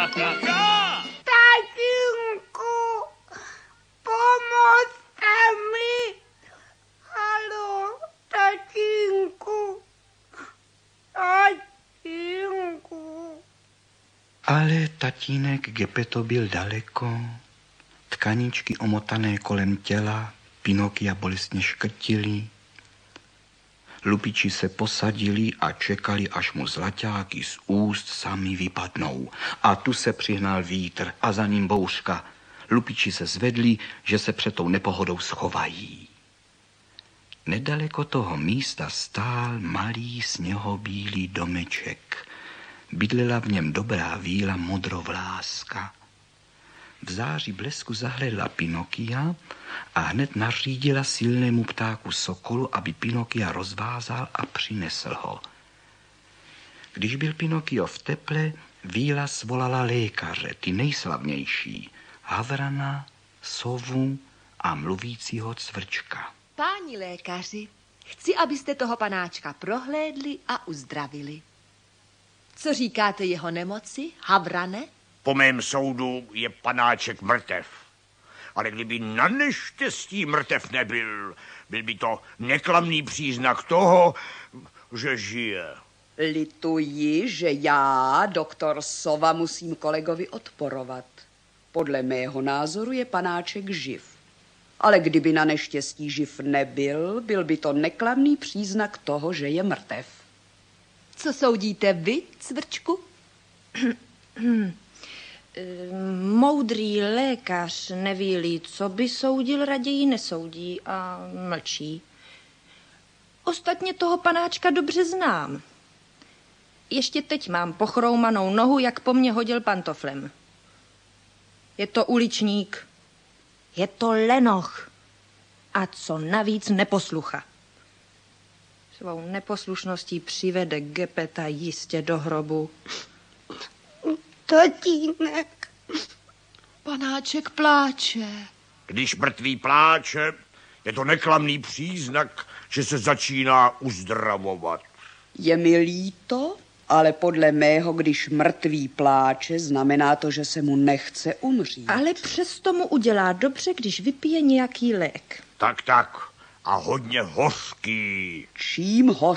Tatínku, pomozte mi. Haló, tatínku. Tatínku. Ale tatínek Gepetto byl daleko. Tkaničky omotané kolem těla Pinokia bolestně škrtily. Lupiči se posadili a čekali, až mu zlaťáky z úst sami vypadnou. A tu se přihnal vítr a za ním bouřka. Lupiči se zvedli, že se před tou nepohodou schovají. Nedaleko toho místa stál malý sněhobílý domeček. Bydlela v něm dobrá víla modrovláska. V září blesku zahlédla Pinokia a hned nařídila silnému ptáku Sokolu, aby Pinokia rozvázal a přinesl ho. Když byl Pinokio v teple, víla svolala lékaře, ty nejslavnější, Havrana, Sovu a mluvícího Cvrčka. Páni lékaři, chci, abyste toho panáčka prohlédli a uzdravili. Co říkáte jeho nemoci, Havrane? Po mém soudu je panáček mrtev. Ale kdyby na neštěstí mrtev nebyl, byl by to neklamný příznak toho, že žije. Lituji, že já, doktor Sova, musím kolegovi odporovat. Podle mého názoru je panáček živ. Ale kdyby na neštěstí živ nebyl, byl by to neklamný příznak toho, že je mrtev. Co soudíte vy, Cvrčku? Moudrý lékař neví-li, co by soudil, raději nesoudí a mlčí. Ostatně toho panáčka dobře znám. Ještě teď mám pochroumanou nohu, jak po mně hodil pantoflem. Je to uličník. Je to lenoch. A co navíc neposlucha. Svou neposlušností přivede Gepeta jistě do hrobu. Tatínek. Panáček pláče. Když mrtvý pláče, je to neklamný příznak, že se začíná uzdravovat. Je mi líto, ale podle mého, když mrtvý pláče, znamená to, že se mu nechce umřít. Ale přesto mu udělá dobře, když vypije nějaký lék. Tak. A hodně hořký. Čím